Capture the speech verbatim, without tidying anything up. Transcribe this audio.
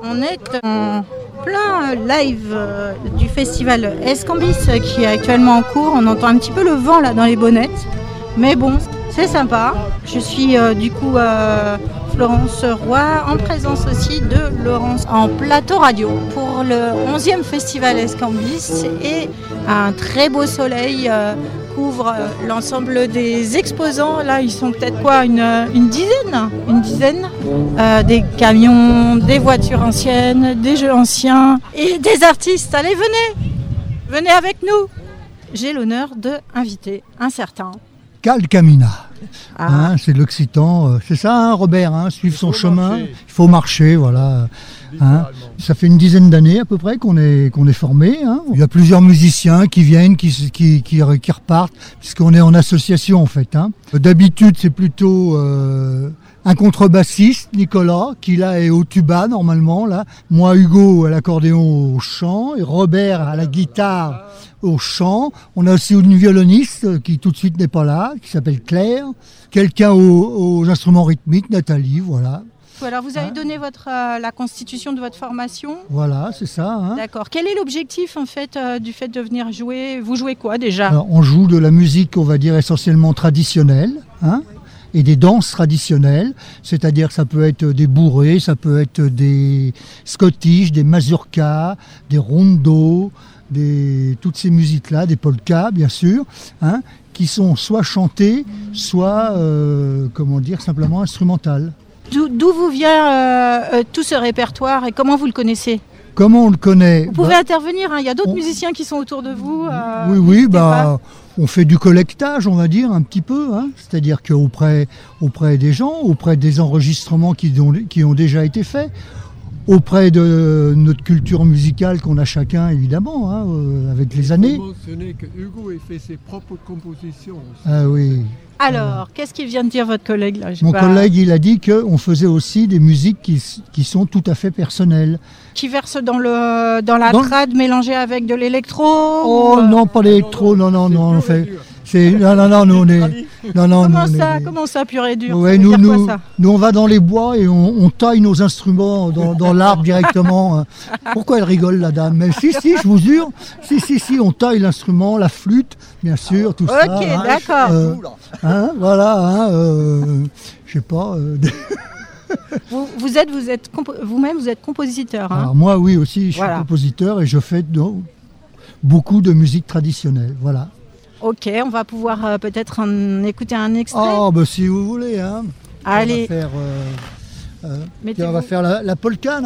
On est en plein live euh, du festival Escambis euh, qui est actuellement en cours. On entend un petit peu le vent là dans les bonnettes. Mais bon, c'est sympa. Je suis euh, du coup euh, Florence Roy, en présence aussi de Laurence en plateau radio pour le onzième festival Escambis. Et un très beau soleil euh, couvre euh, l'ensemble des exposants. Là, ils sont peut-être quoi, une, une dizaine, une dizaine euh, des camions, des voitures anciennes, des jeux anciens et des artistes. Allez, venez, venez avec nous. J'ai l'honneur d'inviter un certain Cal Camina. Ah. Hein, c'est de l'occitan, euh, c'est ça hein, Robert, hein, suivre son chemin, marcher. il faut marcher, voilà. Hein. Ça fait une dizaine d'années à peu près qu'on est, qu'on est formé. Hein. Il y a plusieurs musiciens qui viennent, qui, qui, qui, qui repartent, puisqu'on est en association en fait. Hein. D'habitude c'est plutôt euh, un contrebassiste, Nicolas, qui là est au tuba normalement. Là. Moi Hugo à l'accordéon au chant, et Robert à la guitare au chant. On a aussi une violoniste qui tout de suite n'est pas là, qui s'appelle Claire. Quelqu'un aux, aux instruments rythmiques, Nathalie, voilà. Alors vous avez Hein donné votre, euh, la constitution de votre formation. Voilà, c'est ça. Hein. D'accord. Quel est l'objectif en fait euh, du fait de venir jouer? Vous jouez quoi déjà? Alors, on joue de la musique, on va dire, essentiellement traditionnelle, hein, et des danses traditionnelles, c'est-à-dire que ça peut être des bourrées, ça peut être des scottish, des mazurkas, des rondos, des, toutes ces musiques-là, des polkas bien sûr, hein, qui sont soit chantées, soit, euh, comment dire, simplement instrumentales. D'où, d'où vous vient euh, euh, tout ce répertoire et comment vous le connaissez? Comment on le connaît? Vous pouvez Bah, intervenir, hein, il y a d'autres on- musiciens qui sont autour de vous. euh, Oui, oui, n'hésitez bah, on fait du collectage, on va dire, un petit peu. Hein. C'est-à-dire qu'auprès auprès des gens, auprès des enregistrements qui ont, qui ont déjà été faits, auprès de notre culture musicale qu'on a chacun, évidemment, hein, euh, avec les années. Il faut mentionner que Hugo a fait ses propres compositions aussi. Ah oui. pas. Alors, qu'est-ce qu'il vient de dire votre collègue là? J'ai Mon pas- collègue, il a dit qu'on faisait aussi des musiques qui, s- qui sont tout à fait personnelles. Qui verse dans, le, dans la Dans- trad mélangée avec de l'électro? Oh ou, euh, non, pas l'électro, non, non, c'est non, on dur et fait... dur. C'est, non, non, non, nous on est... Non, non, Comment nous, on ça, est- comment ça, pur et dur? Ouais, Ça veut nous, dire quoi, nous, ça? nous, on va dans les bois et on, on taille nos instruments dans, dans l'arbre directement. Pourquoi elle rigole, la dame? Mais si, si, je vous jure. Si, si, si, on taille l'instrument, la flûte, bien sûr, tout ça. Ok, hein. d'accord. Euh, hein, voilà, hein, euh, je sais pas. euh, Vous, vous êtes, vous êtes compo- vous-même, vous êtes compositeur. Hein. Alors moi, oui, aussi, je Voilà. suis compositeur et je fais donc beaucoup de musique traditionnelle. Voilà. Ok, on va pouvoir euh, peut-être en écouter un extrait. Oh, bah si vous voulez, hein. Allez, On va faire, euh, euh, mettez-vous. on va faire la, la polka, non?